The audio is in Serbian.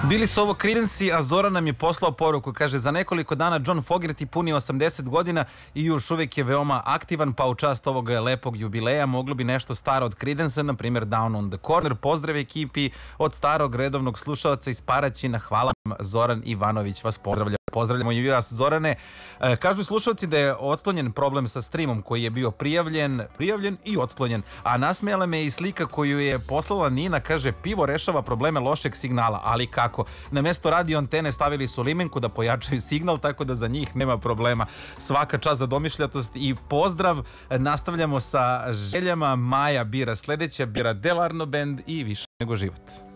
Bili su ovo Creedence, a Zoran nam je poslao poruku. Kaže, za nekoliko dana John Fogerty puni 80 godina i još uvijek je veoma aktivan, pa u čast ovog lepog jubileja moglo bi nešto staro od Creedence, na primjer Down on the Corner. Pozdrav ekipi od starog redovnog slušalca iz Paraćina. Hvala vam, Zoran Ivanović vas pozdravlja. Pozdravljamo i vas, Zorane. Kažu slušalci da je otklonjen problem sa streamom koji je bio prijavljen i otklonjen. A nasmijala me i slika koju je poslala Nina. Kaže, pivo rešava probleme lošeg signala. Ali kako? Na mesto radio antene stavili su limenku da pojačaju signal, tako da za njih nema problema. Svaka čast za domišljatost i pozdrav. Nastavljamo sa željama. Maja bira sledeća, bira Delarno Band i Više nego život.